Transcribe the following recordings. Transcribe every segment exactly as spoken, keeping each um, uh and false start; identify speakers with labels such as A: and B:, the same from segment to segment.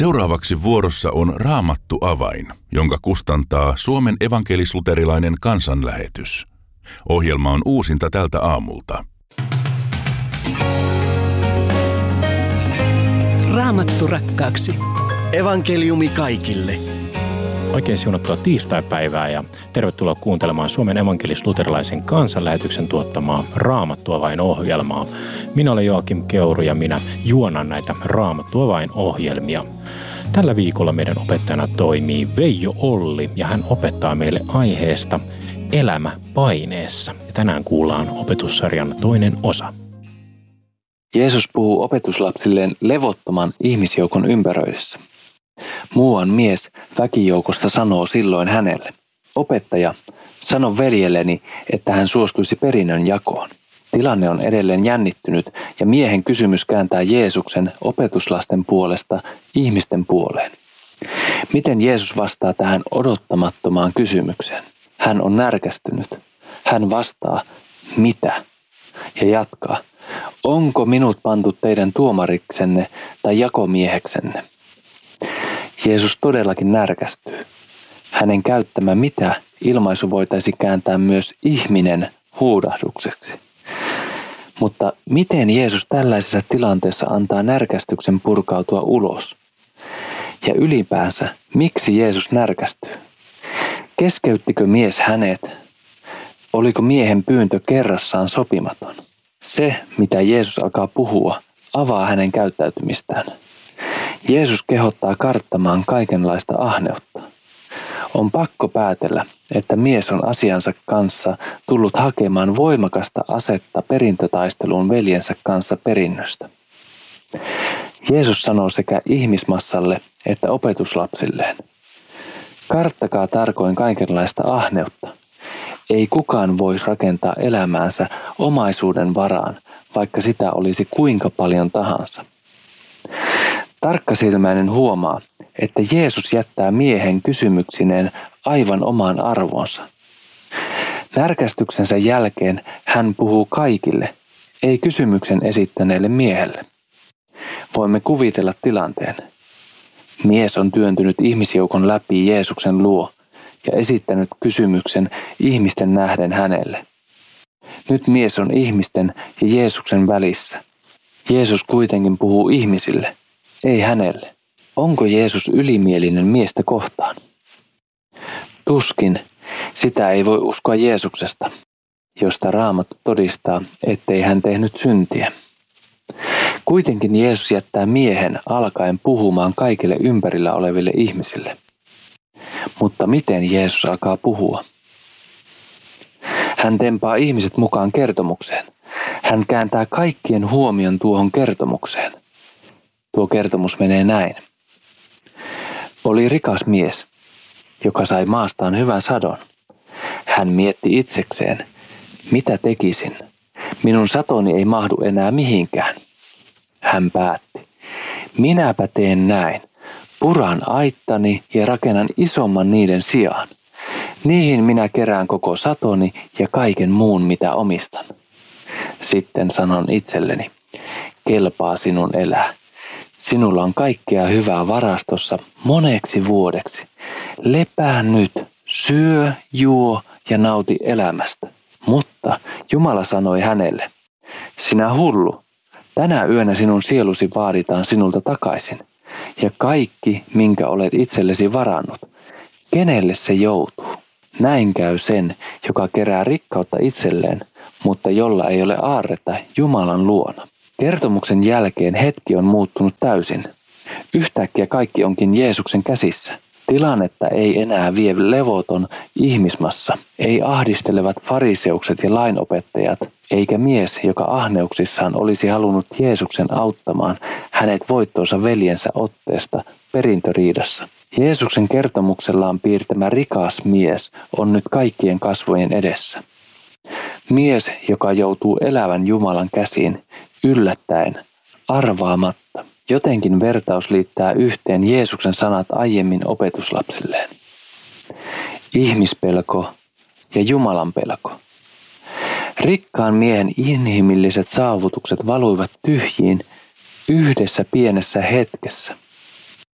A: Seuraavaksi vuorossa on Raamattu avain, jonka kustantaa Suomen evankelis-luterilainen kansanlähetys. Ohjelma on uusinta tältä aamulta.
B: Raamattu rakkaaksi.
C: Evankeliumi kaikille.
D: Oikein siunattua tiistaipäivää ja tervetuloa kuuntelemaan Suomen evankelis-luterilaisen kansanlähetyksen tuottamaa Raamattu avain ohjelmaa. Minä olen Joakim Keuru ja minä juonan näitä Raamattu avain ohjelmia. Tällä viikolla meidän opettajana toimii Veijo Olli ja hän opettaa meille aiheesta Elämä paineessa. Ja tänään kuullaan opetussarjan toinen osa.
E: Jeesus puhuu opetuslapsilleen levottoman ihmisjoukon ympäröidessä. Muuan mies väkijoukosta sanoo silloin hänelle: "Opettaja, sano veljelleni, että hän suostuisi perinnön jakoon." Tilanne on edelleen jännittynyt ja miehen kysymys kääntää Jeesuksen opetuslasten puolesta ihmisten puoleen. Miten Jeesus vastaa tähän odottamattomaan kysymykseen? Hän on närkästynyt. Hän vastaa, mitä? Ja jatkaa, onko minut pantu teidän tuomariksenne tai jakomieheksenne? Jeesus todellakin närkästyy. Hänen käyttämä mitä ilmaisu voitaisiin kääntää myös ihminen huudahdukseksi. Mutta miten Jeesus tällaisessa tilanteessa antaa närkästyksen purkautua ulos? Ja ylipäänsä, miksi Jeesus närkästyy? Keskeyttikö mies hänet? Oliko miehen pyyntö kerrassaan sopimaton? Se, mitä Jeesus alkaa puhua, avaa hänen käyttäytymistään. Jeesus kehottaa karttamaan kaikenlaista ahneutta. On pakko päätellä, että mies on asiansa kanssa tullut hakemaan voimakasta asetta perintötaisteluun veljensä kanssa perinnöstä. Jeesus sanoo sekä ihmismassalle että opetuslapsilleen: karttakaa tarkoin kaikenlaista ahneutta. Ei kukaan voi rakentaa elämäänsä omaisuuden varaan, vaikka sitä olisi kuinka paljon tahansa. Tarkkasilmäinen huomaa, että Jeesus jättää miehen kysymyksineen aivan omaan arvoonsa. Närkästyksensä jälkeen hän puhuu kaikille, ei kysymyksen esittäneelle miehelle. Voimme kuvitella tilanteen. Mies on työntynyt ihmisjoukon läpi Jeesuksen luo ja esittänyt kysymyksen ihmisten nähden hänelle. Nyt mies on ihmisten ja Jeesuksen välissä. Jeesus kuitenkin puhuu ihmisille, ei hänelle. Onko Jeesus ylimielinen miestä kohtaan? Tuskin, sitä ei voi uskoa Jeesuksesta, josta Raamattu todistaa, ettei hän tehnyt syntiä. Kuitenkin Jeesus jättää miehen alkaen puhumaan kaikille ympärillä oleville ihmisille. Mutta miten Jeesus alkaa puhua? Hän tempaa ihmiset mukaan kertomukseen. Hän kääntää kaikkien huomion tuohon kertomukseen. Tuo kertomus menee näin. Oli rikas mies, joka sai maastaan hyvän sadon. Hän mietti itsekseen, mitä tekisin? Minun satoni ei mahdu enää mihinkään. Hän päätti, minäpä teen näin. Puran aittani ja rakennan isomman niiden sijaan. Niihin minä kerään koko satoni ja kaiken muun, mitä omistan. Sitten sanon itselleni, kelpaa sinun elää. Sinulla on kaikkea hyvää varastossa moneksi vuodeksi. Lepää nyt, syö, juo ja nauti elämästä. Mutta Jumala sanoi hänelle, sinä hullu, tänä yönä sinun sielusi vaaditaan sinulta takaisin. Ja kaikki, minkä olet itsellesi varannut, kenelle se joutuu? Näin käy sen, joka kerää rikkautta itselleen, mutta jolla ei ole aarretta Jumalan luona. Kertomuksen jälkeen hetki on muuttunut täysin. Yhtäkkiä kaikki onkin Jeesuksen käsissä. Tilannetta ei enää vie levoton ihmismassa, ei ahdistelevat fariseukset ja lainopettajat, eikä mies, joka ahneuksissaan olisi halunnut Jeesuksen auttamaan hänet voittoonsa veljensä otteesta perintöriidassa. Jeesuksen kertomuksellaan piirtämä rikas mies on nyt kaikkien kasvojen edessä. Mies, joka joutuu elävän Jumalan käsiin yllättäen, arvaamatta. Jotenkin vertaus liittää yhteen Jeesuksen sanat aiemmin opetuslapsilleen. Ihmispelko ja Jumalan pelko. Rikkaan miehen inhimilliset saavutukset valuivat tyhjiin yhdessä pienessä hetkessä.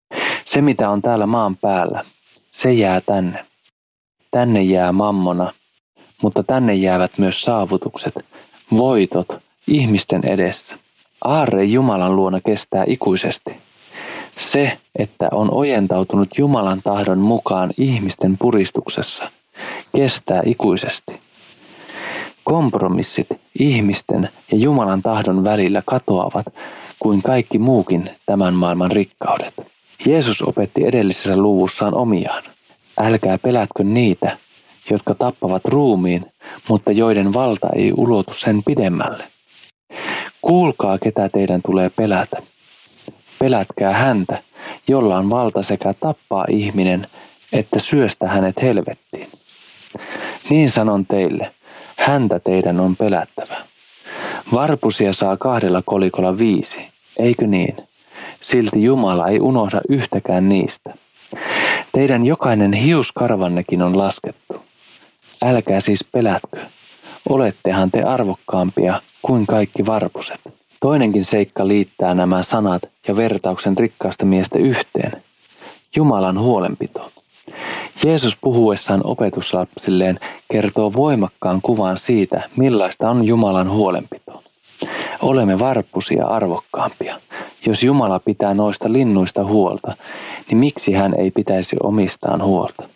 E: Se, mitä on täällä maan päällä, se jää tänne. Tänne jää mammona, mutta tänne jäävät myös saavutukset, voitot ihmisten edessä. Aarre Jumalan luona kestää ikuisesti. Se, että on ojentautunut Jumalan tahdon mukaan ihmisten puristuksessa, kestää ikuisesti. Kompromissit ihmisten ja Jumalan tahdon välillä katoavat kuin kaikki muukin tämän maailman rikkaudet. Jeesus opetti edellisessä luvussaan omiaan. Älkää pelätkö niitä, jotka tappavat ruumiin, mutta joiden valta ei ulotu sen pidemmälle. Kuulkaa, ketä teidän tulee pelätä. Pelätkää häntä, jolla on valta sekä tappaa ihminen, että syöstä hänet helvettiin. Niin sanon teille, häntä teidän on pelättävä. Varpusia saa kahdella kolikolla viisi, eikö niin? Silti Jumala ei unohda yhtäkään niistä. Teidän jokainen hiuskarvannekin on laskettu. Älkää siis pelätkö. Olettehan te arvokkaampia kuin kaikki varpuset. Toinenkin seikka liittää nämä sanat ja vertauksen rikkaasta miestä yhteen. Jumalan huolenpito. Jeesus puhuessaan opetuslapsilleen kertoo voimakkaan kuvan siitä, millaista on Jumalan huolenpito. Olemme varppusia arvokkaampia. Jos Jumala pitää noista linnuista huolta, niin miksi hän ei pitäisi omistaan huolta?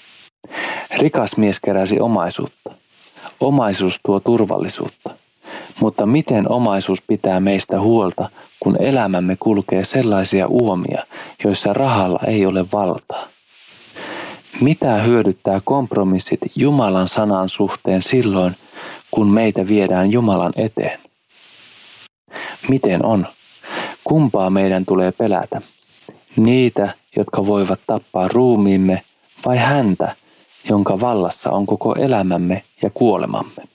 E: Rikas mies keräsi omaisuutta. Omaisuus tuo turvallisuutta. Mutta miten omaisuus pitää meistä huolta, kun elämämme kulkee sellaisia uomia, joissa rahalla ei ole valtaa? Mitä hyödyttää kompromissit Jumalan sanan suhteen silloin, kun meitä viedään Jumalan eteen? Miten on? Kumpaa meidän tulee pelätä? Niitä, jotka voivat tappaa ruumiimme, vai häntä, jonka vallassa on koko elämämme ja kuolemamme?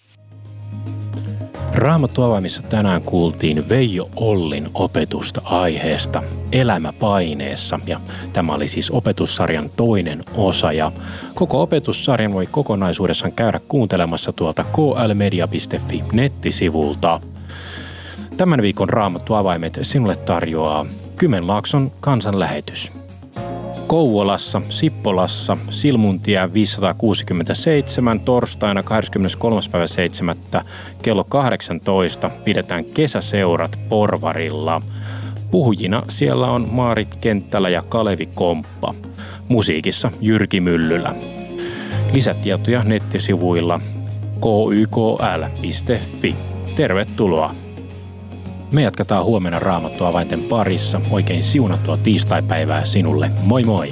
D: Raamattu avaimissa tänään kuultiin Veijo Ollin opetusta aiheesta Elämäpaineessa, ja tämä oli siis opetussarjan toinen osa, ja koko opetussarjan voi kokonaisuudessaan käydä kuuntelemassa tuolta k l media piste f i nettisivulta. Tämän viikon Raamattu avaimet sinulle tarjoaa Kymenlaakson kansanlähetys. Kouvolassa, Sippolassa, Silmuntie viisisataakuusikymmentäseitsemän torstaina kahdeskymmeneskolmas päivä seitsemättä kello kahdeksantoista pidetään kesäseurat Porvarilla. Puhujina siellä on Maarit Kenttälä ja Kalevi Komppa. Musiikissa Jyrki Myllylä. Lisätietoja nettisivuilla k y k l piste f i. Tervetuloa! Me jatketaan huomenna Raamattu avainten parissa. Oikein siunattua tiistaipäivää sinulle. Moi moi!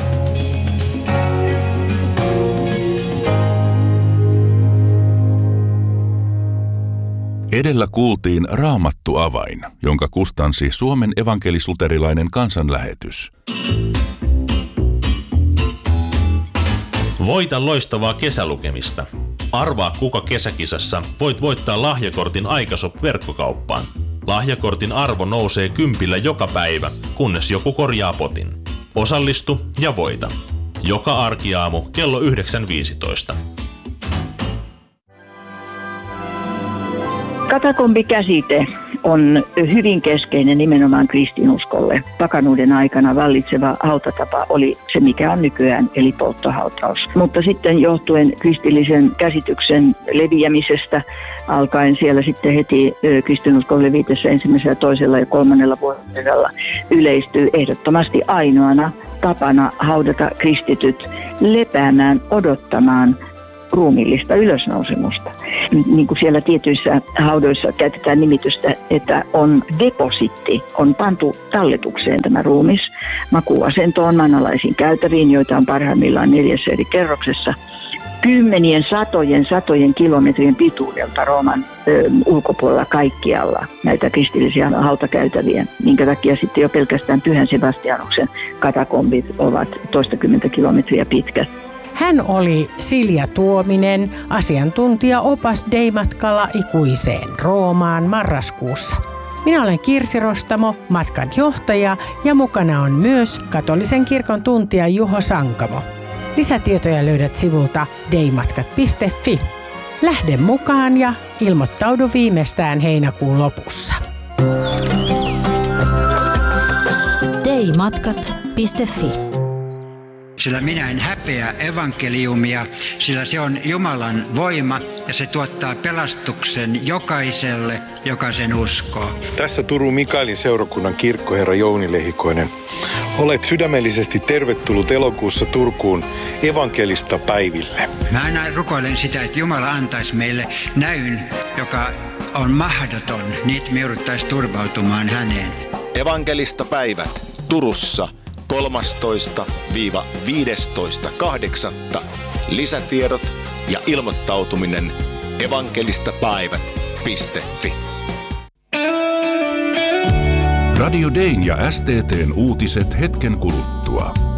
A: Edellä kuultiin Raamattu avain, jonka kustansi Suomen evankelis-luterilainen kansanlähetys.
F: Voita loistavaa kesälukemista. Arvaa, kuka kesäkisassa voit voittaa lahjakortin Aikashop-verkkokauppaan. Lahjakortin arvo nousee kympillä joka päivä, kunnes joku korjaa potin. Osallistu ja voita. Joka arkiaamu kello yhdeksän viisitoista.
G: Katakombikäsite on hyvin keskeinen nimenomaan kristinuskolle. Pakanuuden aikana vallitseva hautatapa oli se, mikä on nykyään, eli polttohautaus. Mutta sitten johtuen kristillisen käsityksen leviämisestä alkaen siellä sitten heti kristinuskon levitessä ensimmäisellä, toisella ja kolmannella vuodella yleistyy ehdottomasti ainoana tapana haudata kristityt lepäämään, odottamaan ruumiillista ylösnousemusta. Niin kuin siellä tietyissä haudoissa käytetään nimitystä, että on depositti, on pantu talletukseen tämä ruumis makuuasentoon, maanalaisiin käytäviin, joita on parhaimmillaan neljässä eri kerroksessa. Kymmenien, satojen, satojen kilometrien pituudelta Rooman ö, ulkopuolella kaikkialla näitä kristillisiä hautakäytäviä, minkä takia sitten jo pelkästään Pyhän Sebastianuksen katakombit ovat toistakymmentä kilometriä pitkät.
H: Hän oli Silja Tuominen, asiantuntija opas Dei-matkalla ikuiseen Roomaan marraskuussa. Minä olen Kirsi Rostamo, matkan johtaja, ja mukana on myös katolisen kirkon tuntija Juho Sankamo. Lisätietoja löydät sivulta deimatkat piste f i. Lähde mukaan ja ilmoittaudu viimeistään heinäkuun lopussa.
I: deimatkat piste f i sillä minä en häpeä evankeliumia, sillä se on Jumalan voima ja se tuottaa pelastuksen jokaiselle, joka sen uskoo.
J: Tässä Turun Mikaelin seurakunnan kirkkoherra Jouni Lehikoinen. Olet sydämellisesti tervetullut elokuussa Turkuun evankelista päiville.
I: Mä aina rukoilen sitä, että Jumala antaisi meille näyn, joka on mahdoton, niin me jouduttaisiin turvautumaan häneen.
K: Evankelista päivät Turussa kolmastoista viidestoista kahdeksatta Lisätiedot ja ilmoittautuminen evankelistapäivät piste fi.
A: Radio Dayn ja S T T:n uutiset hetken kuluttua.